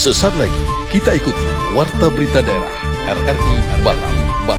Sesaat lagi kita ikuti Warta Berita Daerah RRI Batam.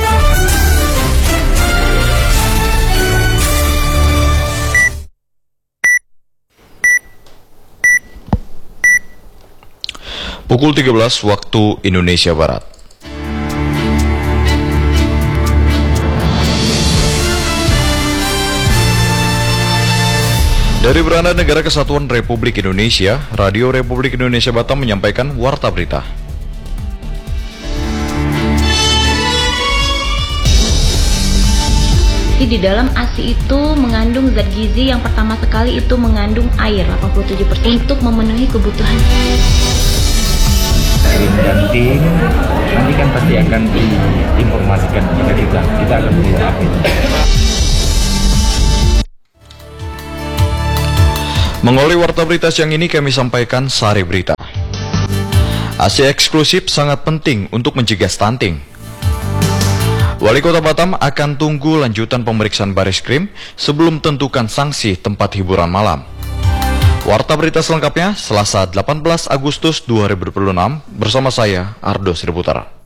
Pukul 13 waktu Indonesia Barat. Dari Beranda Negara Kesatuan Republik Indonesia, Radio Republik Indonesia Batam menyampaikan Warta Berita. Di dalam ASI itu mengandung zat gizi yang pertama sekali itu mengandung air 87% untuk memenuhi kebutuhan. Tim dan tim nanti kan pasti akan diinformasikan kepada kita akan membuat update. Mengawali Warta Berita siang ini kami sampaikan sari berita. ASI eksklusif sangat penting untuk mencegah stunting. Wali Kota Batam akan tunggu lanjutan pemeriksaan Bareskrim sebelum tentukan sanksi tempat hiburan malam. Warta Berita selengkapnya Selasa 18 Agustus 2026 bersama saya Ardo Sriputar.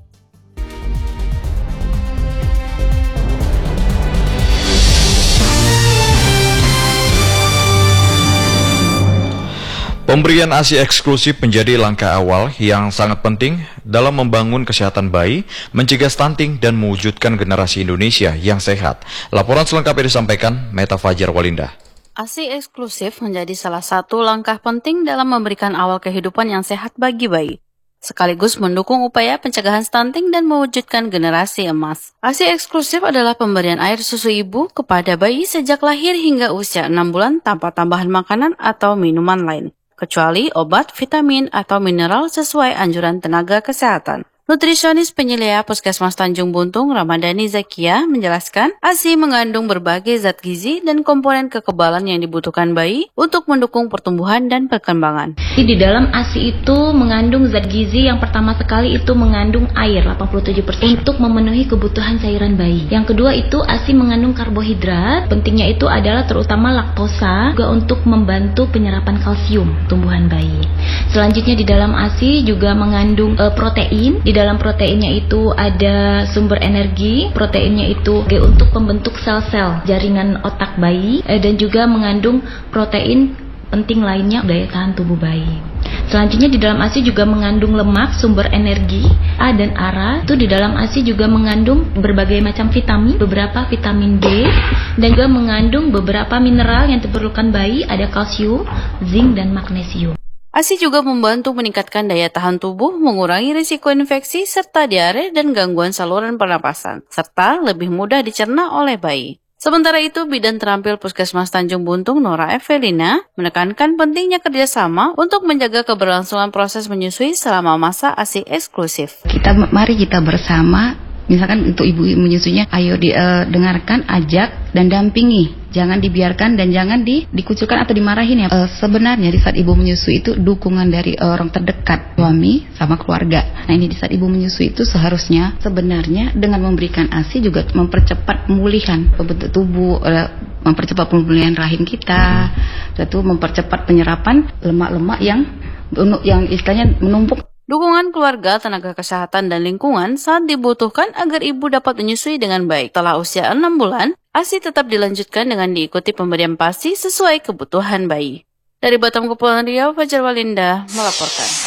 Pemberian ASI eksklusif menjadi langkah awal yang sangat penting dalam membangun kesehatan bayi, mencegah stunting, dan mewujudkan generasi Indonesia yang sehat. Laporan selengkapnya disampaikan Meta Fajar Walinda. ASI eksklusif menjadi salah satu langkah penting dalam memberikan awal kehidupan yang sehat bagi bayi, sekaligus mendukung upaya pencegahan stunting dan mewujudkan generasi emas. ASI eksklusif adalah pemberian air susu ibu kepada bayi sejak lahir hingga usia 6 bulan tanpa tambahan makanan atau minuman lain, kecuali obat, vitamin, atau mineral sesuai anjuran tenaga kesehatan. Nutrisionis penyelia Puskesmas Tanjung Buntung, Ramadhani Zakia, menjelaskan ASI mengandung berbagai zat gizi dan komponen kekebalan yang dibutuhkan bayi untuk mendukung pertumbuhan dan perkembangan. Di dalam ASI itu mengandung zat gizi yang pertama sekali itu mengandung air 87% untuk memenuhi kebutuhan cairan bayi. Yang kedua itu ASI mengandung karbohidrat, pentingnya itu adalah terutama laktosa, juga untuk membantu penyerapan kalsium tumbuhan bayi. Selanjutnya di dalam ASI juga mengandung protein. Di dalam proteinnya itu ada sumber energi, proteinnya itu untuk pembentuk sel-sel jaringan otak bayi, dan juga mengandung protein penting lainnya daya tahan tubuh bayi. Selanjutnya di dalam ASI juga mengandung lemak, sumber energi A dan ARA. Itu di dalam ASI juga mengandung berbagai macam vitamin, beberapa vitamin B, dan juga mengandung beberapa mineral yang diperlukan bayi, ada kalsium, zinc, dan magnesium. ASI juga membantu meningkatkan daya tahan tubuh, mengurangi risiko infeksi, serta diare dan gangguan saluran pernapasan, serta lebih mudah dicerna oleh bayi. Sementara itu, Bidan Terampil Puskesmas Tanjung Buntung, Nora Evelina, menekankan pentingnya kerjasama untuk menjaga keberlangsungan proses menyusui selama masa ASI eksklusif. Mari kita bersama, misalkan untuk ibu menyusuinya, ayo dengarkan, ajak, dan dampingi. Jangan dibiarkan dan jangan dikucilkan atau dimarahin ya. Sebenarnya di saat ibu menyusui itu dukungan dari orang terdekat, suami sama keluarga. Nah ini di saat ibu menyusui itu seharusnya sebenarnya dengan memberikan ASI juga mempercepat pemulihan bentuk tubuh, mempercepat pemulihan rahim kita, lalu mempercepat penyerapan lemak-lemak yang istilahnya menumpuk. Dukungan keluarga, tenaga kesehatan, dan lingkungan saat dibutuhkan agar ibu dapat menyusui dengan baik. Setelah usia 6 bulan, ASI tetap dilanjutkan dengan diikuti pemberian PASI sesuai kebutuhan bayi. Dari Batam Kepulauan Riau, Fajar Walinda melaporkan.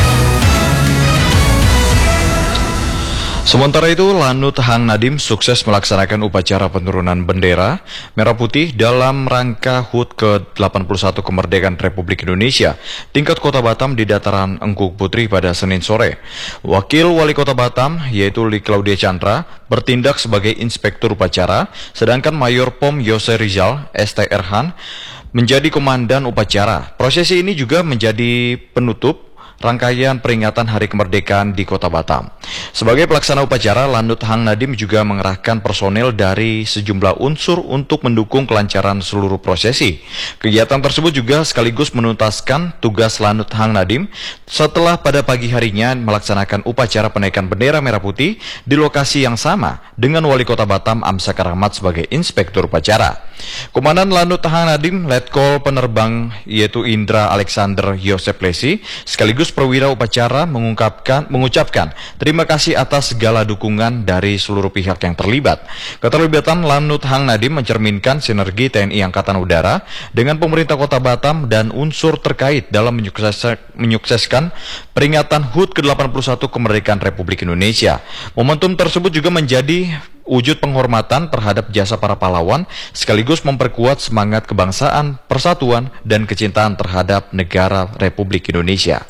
Sementara itu, Lanut Hang Nadim sukses melaksanakan upacara penurunan bendera merah putih dalam rangka HUT ke-81 kemerdekaan Republik Indonesia tingkat Kota Batam di Dataran Engkuk Putri pada Senin sore. Wakil Wali Kota Batam, yaitu Li Claudia Chandra, bertindak sebagai inspektur upacara, sedangkan Mayor POM Yose Rizal, STR-Han, menjadi komandan upacara. Prosesi ini juga menjadi penutup rangkaian peringatan Hari Kemerdekaan di Kota Batam. Sebagai pelaksana upacara, Lanut Hang Nadim juga mengerahkan personel dari sejumlah unsur untuk mendukung kelancaran seluruh prosesi. Kegiatan tersebut juga sekaligus menuntaskan tugas Lanut Hang Nadim setelah pada pagi harinya melaksanakan upacara penaikan bendera merah putih di lokasi yang sama dengan Wali Kota Batam Amsakar Ahmad sebagai inspektur upacara. Komandan Lanut Hang Nadim, Letkol Penerbang yaitu Indra Alexander Yosef Lesi, sekaligus Sekaligus perwira upacara mengucapkan terima kasih atas segala dukungan dari seluruh pihak yang terlibat. Keterlibatan Lanut Hang Nadiem mencerminkan sinergi TNI Angkatan Udara dengan pemerintah Kota Batam dan unsur terkait dalam menyukseskan peringatan HUT ke-81 kemerdekaan Republik Indonesia. Momentum tersebut juga menjadi wujud penghormatan terhadap jasa para pahlawan, sekaligus memperkuat semangat kebangsaan, persatuan, dan kecintaan terhadap negara Republik Indonesia.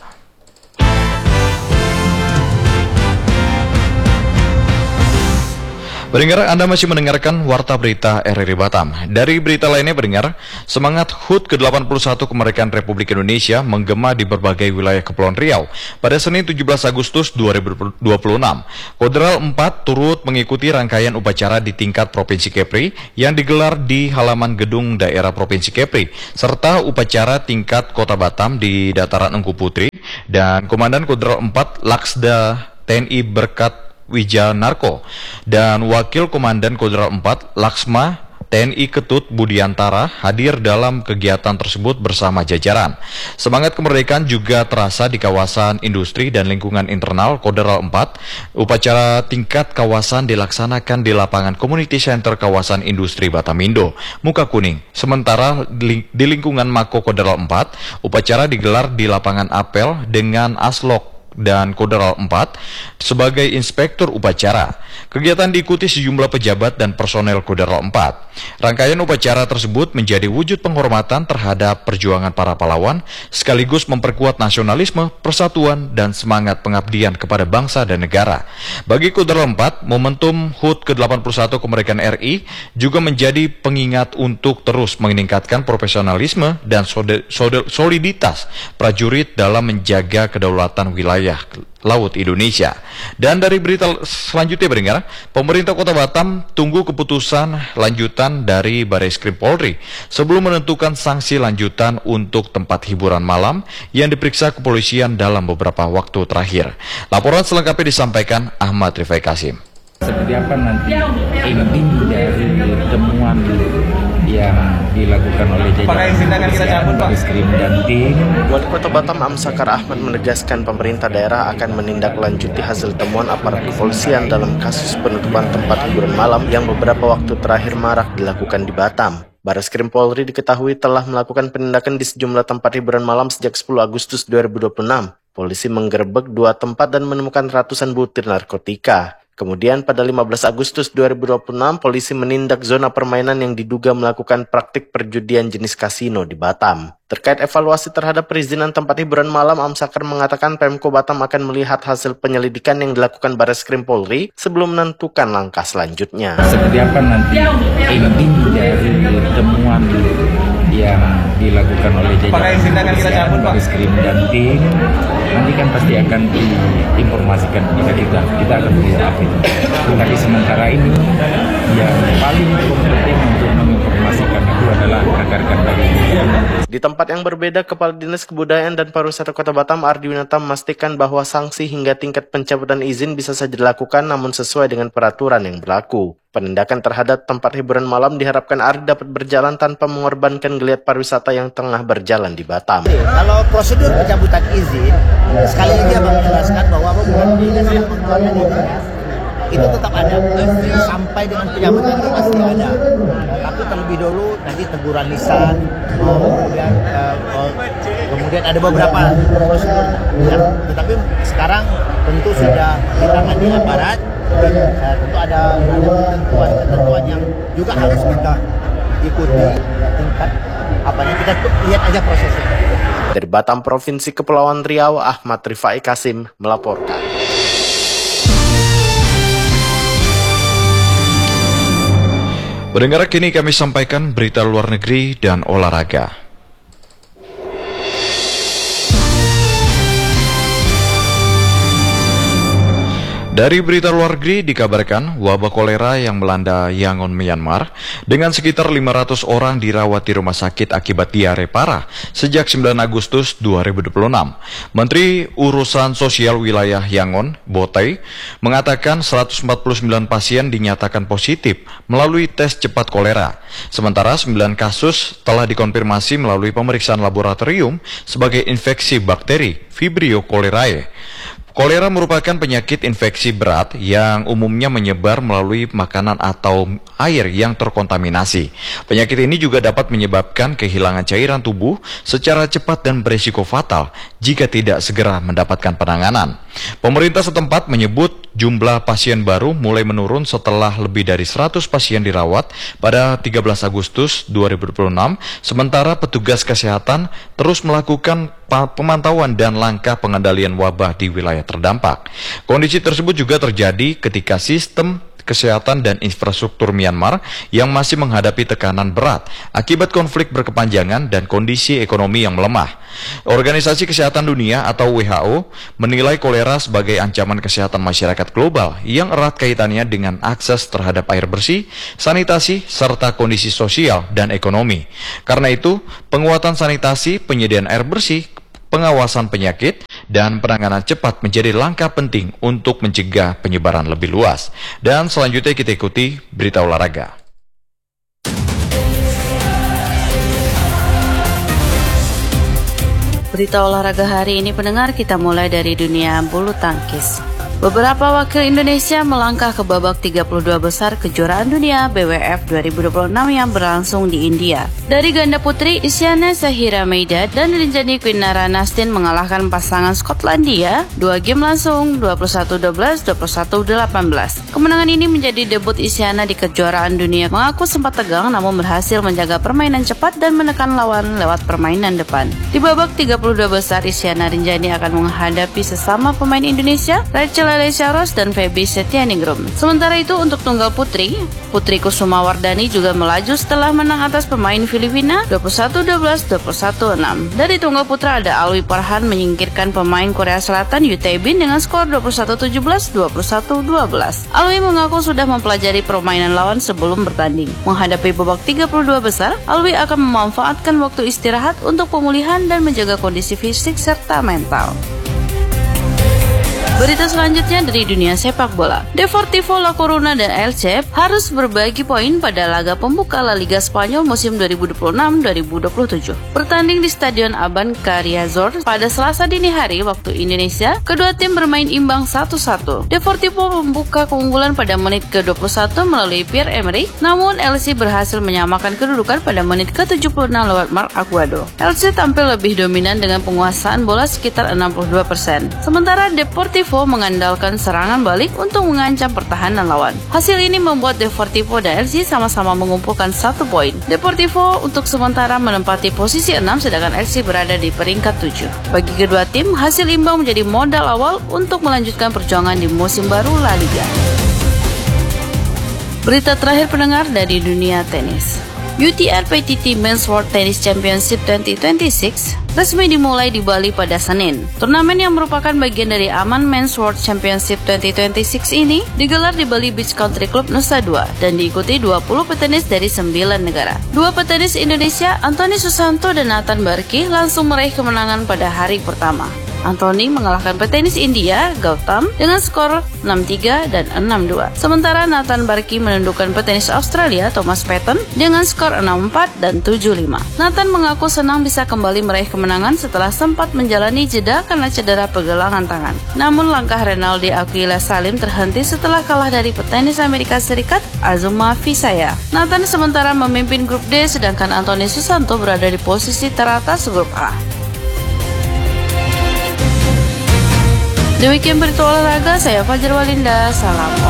Pendengar, Anda masih mendengarkan Warta Berita RRI Batam. Dari berita lainnya, pendengar, semangat HUT ke-81 kemerdekaan Republik Indonesia menggema di berbagai wilayah Kepulauan Riau. Pada Senin 17 Agustus 2026, Koderal 4 turut mengikuti rangkaian upacara di tingkat Provinsi Kepri yang digelar di halaman gedung daerah Provinsi Kepri, serta upacara tingkat Kota Batam di Dataran Engku Putri, dan Komandan Koderal 4 Laksda TNI Berkat Wijanarko dan Wakil Komandan Koderal 4 Laksma TNI Ketut Budiantara hadir dalam kegiatan tersebut bersama jajaran. Semangat kemerdekaan juga terasa di kawasan industri dan lingkungan internal Koderal 4. Upacara tingkat kawasan dilaksanakan di lapangan Community Center kawasan industri Batamindo, Muka Kuning. Sementara di lingkungan Mako Koderal 4, upacara digelar di lapangan Apel dengan Aslok dan Koderal 4 sebagai inspektur upacara. Kegiatan diikuti sejumlah pejabat dan personel Koderal 4. Rangkaian upacara tersebut menjadi wujud penghormatan terhadap perjuangan para pahlawan, sekaligus memperkuat nasionalisme, persatuan, dan semangat pengabdian kepada bangsa dan negara. Bagi Koderal 4, momentum HUT ke-81 kemerdekaan RI juga menjadi pengingat untuk terus meningkatkan profesionalisme dan soliditas prajurit dalam menjaga kedaulatan wilayah laut Indonesia. Dan dari berita selanjutnya, pendengar, pemerintah Kota Batam tunggu keputusan lanjutan dari Bareskrim Polri sebelum menentukan sanksi lanjutan untuk tempat hiburan malam yang diperiksa kepolisian dalam beberapa waktu terakhir. Laporan selengkapnya disampaikan Ahmad Rifai Kasim. Seperti apa nanti inti dari temuan yang dilakukan oleh jajaran Bareskrim dan tim. Wali Kota Batam Amsakar Ahmad menegaskan pemerintah daerah akan menindaklanjuti hasil temuan aparat kepolisian dalam kasus penutupan tempat hiburan malam yang beberapa waktu terakhir marak dilakukan di Batam. Bareskrim Polri diketahui telah melakukan penindakan di sejumlah tempat hiburan malam sejak 10 Agustus 2026. Polisi menggerebek 2 tempat dan menemukan ratusan butir narkotika. Kemudian pada 15 Agustus 2026, polisi menindak zona permainan yang diduga melakukan praktik perjudian jenis kasino di Batam. Terkait evaluasi terhadap perizinan tempat hiburan malam, Amsakar mengatakan Pemko Batam akan melihat hasil penyelidikan yang dilakukan Bareskrim Polri sebelum menentukan langkah selanjutnya. Seperti apa nanti inti dari temuan yang dilakukan oleh jajaran Bareskrim dan tim, nanti kan pasti akan diinformasikan kepada kita. Kita akan melihat itu. Tapi sementara ini yang paling penting untuk menginformasikan itu adalah rekan-rekan dari Di tempat yang berbeda, Kepala Dinas Kebudayaan dan Pariwisata Kota Batam Ardi Winata memastikan bahwa sanksi hingga tingkat pencabutan izin bisa saja dilakukan namun sesuai dengan peraturan yang berlaku. Penindakan terhadap tempat hiburan malam diharapkan Ardi dapat berjalan tanpa mengorbankan geliat pariwisata yang tengah berjalan di Batam. Kalau prosedur pencabutan izin, sekali lagi Abang jelaskan bahwa pemerintah sudah mengeluarkan izin, itu tetap ada sampai dengan pencabutan itu pasti ada. Tapi terlebih dulu nanti teguran lisan, kemudian ada beberapa prosedur. Tetapi sekarang tentu sudah ditangani aparat. Tentu ada ketentuan yang juga harus kita ikuti tingkat kita lihat aja prosesnya. Dari Batam, Provinsi Kepulauan Riau, Ahmad Rifai Kasim melaporkan. Pendengar, kini kami sampaikan berita luar negeri dan olahraga. Dari berita luar negeri dikabarkan wabah kolera yang melanda Yangon, Myanmar dengan sekitar 500 orang dirawat di rumah sakit akibat diare parah sejak 9 Agustus 2026. Menteri Urusan Sosial Wilayah Yangon, Botai, mengatakan 149 pasien dinyatakan positif melalui tes cepat kolera. Sementara 9 kasus telah dikonfirmasi melalui pemeriksaan laboratorium sebagai infeksi bakteri Vibrio cholerae. Kolera merupakan penyakit infeksi berat yang umumnya menyebar melalui makanan atau air yang terkontaminasi. Penyakit ini juga dapat menyebabkan kehilangan cairan tubuh secara cepat dan berisiko fatal jika tidak segera mendapatkan penanganan. Pemerintah setempat menyebut jumlah pasien baru mulai menurun setelah lebih dari 100 pasien dirawat pada 13 Agustus 2026, sementara petugas kesehatan terus melakukan pemantauan dan langkah pengendalian wabah di wilayah terdampak. Kondisi tersebut juga terjadi ketika sistem kesehatan dan infrastruktur Myanmar yang masih menghadapi tekanan berat akibat konflik berkepanjangan dan kondisi ekonomi yang melemah. Organisasi Kesehatan Dunia atau WHO menilai kolera sebagai ancaman kesehatan masyarakat global yang erat kaitannya dengan akses terhadap air bersih, sanitasi, serta kondisi sosial dan ekonomi. Karena itu, penguatan sanitasi, penyediaan air bersih, pengawasan penyakit, dan penanganan cepat menjadi langkah penting untuk mencegah penyebaran lebih luas. Dan selanjutnya kita ikuti berita olahraga. Berita olahraga hari ini pendengar kita mulai dari dunia bulu tangkis. Beberapa wakil Indonesia melangkah ke babak 32 besar kejuaraan dunia BWF 2026 yang berlangsung di India. Dari ganda putri, Isyana Sahira Meida dan Rinjani Kwinara Nastin mengalahkan pasangan Skotlandia 2 game langsung 21-12, 21-18. Kemenangan ini menjadi debut Isyana di kejuaraan dunia. Mengaku sempat tegang namun berhasil menjaga permainan cepat dan menekan lawan lewat permainan depan. Di babak 32 besar, Isyana Rinjani akan menghadapi sesama pemain Indonesia, Rachel Alessia Ross dan Feby Setianingrum. Sementara itu untuk tunggal putri, Putri Kusuma Wardani juga melaju setelah menang atas pemain Filipina 21-12, 21-6. Dari tunggal putra ada Alwi Parhan menyingkirkan pemain Korea Selatan Yu Tae-bin dengan skor 21-17, 21-12. Alwi mengaku sudah mempelajari permainan lawan sebelum bertanding. Menghadapi babak 32 besar, Alwi akan memanfaatkan waktu istirahat untuk pemulihan dan menjaga kondisi fisik serta mental. Berita selanjutnya dari dunia sepak bola. Deportivo La Coruna dan Elche harus berbagi poin pada laga pembuka La Liga Spanyol musim 2026-2027. Bertanding di Stadion Abanca Riazor pada Selasa dini hari waktu Indonesia, kedua tim bermain imbang 1-1. Deportivo membuka keunggulan pada menit ke-21 melalui Pierre-Emerick, namun Elche berhasil menyamakan kedudukan pada menit ke-76 lewat Marc Aguado. Elche tampil lebih dominan dengan penguasaan bola sekitar 62%. Sementara Deportivo mengandalkan serangan balik untuk mengancam pertahanan lawan. Hasil ini membuat Deportivo dan Elche sama-sama mengumpulkan 1 poin. Deportivo untuk sementara menempati posisi 6 sedangkan Elche berada di peringkat 7. Bagi kedua tim, hasil imbang menjadi modal awal untuk melanjutkan perjuangan di musim baru La Liga. Berita terakhir pendengar dari dunia tenis. UTR PTT Men's World Tennis Championship 2026 resmi dimulai di Bali pada Senin. Turnamen yang merupakan bagian dari Aman Men's World Championship 2026 ini digelar di Bali Beach Country Club Nusa Dua dan diikuti 20 petenis dari 9 negara. 2 petenis Indonesia, Anthony Susanto dan Nathan Barki, langsung meraih kemenangan pada hari pertama. Anthony mengalahkan petenis India, Gautam, dengan skor 6-3 dan 6-2. Sementara Nathan Barki menundukkan petenis Australia, Thomas Paton, dengan skor 6-4 dan 7-5. Nathan mengaku senang bisa kembali meraih kemenangan setelah sempat menjalani jeda karena cedera pergelangan tangan. Namun langkah Renaldi Aquila Salim terhenti setelah kalah dari petenis Amerika Serikat, Azuma Visaya. Nathan sementara memimpin grup D, sedangkan Anthony Susanto berada di posisi teratas grup A. Demikian berita olahraga, saya Fajar Walinda, salam